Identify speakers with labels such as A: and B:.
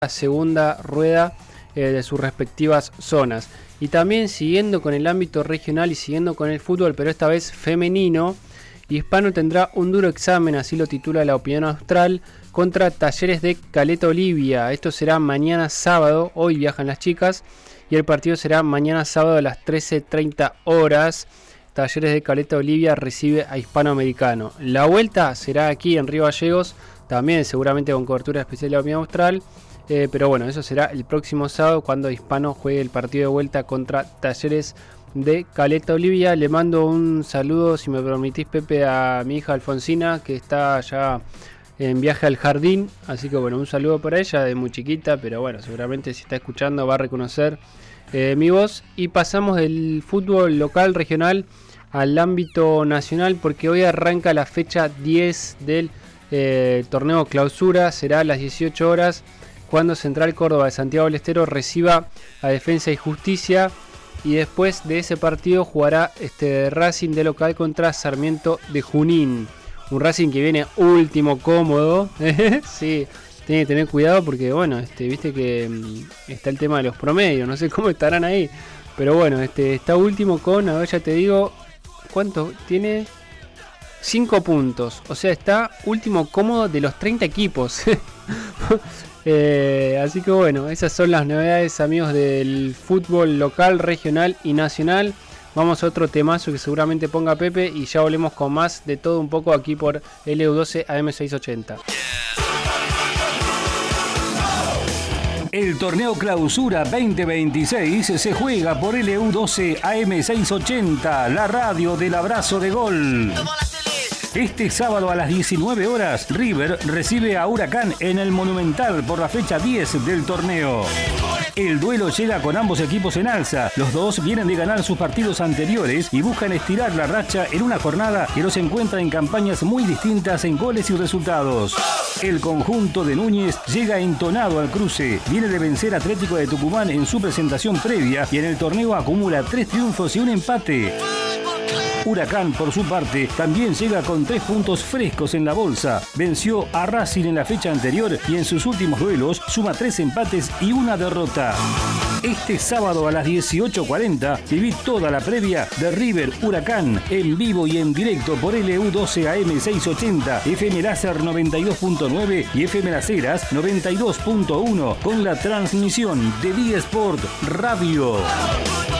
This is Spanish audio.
A: la segunda rueda de sus respectivas zonas. Y también siguiendo con el ámbito regional y siguiendo con el fútbol, pero esta vez femenino, Hispano tendrá un duro examen, así lo titula La Opinión Austral, contra Talleres de Caleta Olivia. Esto será mañana sábado, hoy viajan las chicas, y el partido será mañana sábado a las 13:30 horas. Talleres de Caleta Olivia recibe a Hispanoamericano. La vuelta será aquí en Río Gallegos, también seguramente con cobertura especial de La Opinión Austral. Pero bueno, eso será el próximo sábado cuando Hispano juegue el partido de vuelta contra Talleres de Caleta Olivia. Le mando un saludo, si me permitís, Pepe, a mi hija Alfonsina, que está ya en viaje al jardín. Así que bueno, un saludo para ella, de muy chiquita, pero bueno, seguramente si está escuchando va a reconocer mi voz. Y pasamos del fútbol local, regional, al ámbito nacional, porque hoy arranca la fecha 10 del torneo clausura. Será a las 18 horas cuando Central Córdoba de Santiago del Estero reciba a Defensa y Justicia, y después de ese partido jugará Racing de local contra Sarmiento de Junín. Un Racing que viene último, cómodo. Sí, tiene que tener cuidado porque bueno, viste que está el tema de los promedios, no sé cómo estarán ahí, pero bueno, está último con, a ver, ya te digo, ¿cuánto tiene? 5 puntos, o sea, está último cómodo de los 30 equipos. Así que bueno, esas son las novedades, amigos, del fútbol local, regional y nacional. Vamos a otro temazo que seguramente ponga Pepe y ya volvemos con más de todo un poco aquí por LU12 AM680.
B: El torneo Clausura 2026 se juega por LU12 AM680, la radio del abrazo de gol. Este sábado a las 19 horas, River recibe a Huracán en el Monumental por la fecha 10 del torneo. El duelo llega con ambos equipos en alza. Los dos vienen de ganar sus partidos anteriores y buscan estirar la racha en una jornada que los encuentra en campañas muy distintas en goles y resultados. El conjunto de Núñez llega entonado al cruce. Viene de vencer a Atlético de Tucumán en su presentación previa y en el torneo acumula 3 triunfos y un empate. Huracán, por su parte, también llega con 3 puntos frescos en la bolsa. Venció a Racing en la fecha anterior y en sus últimos duelos suma 3 empates y una derrota. Este sábado a las 18:40 viví toda la previa de River Huracán en vivo y en directo por LU12 AM680, FM Láser 92.9 y FM Las Heras 92.1 con la transmisión de Día Sport Radio.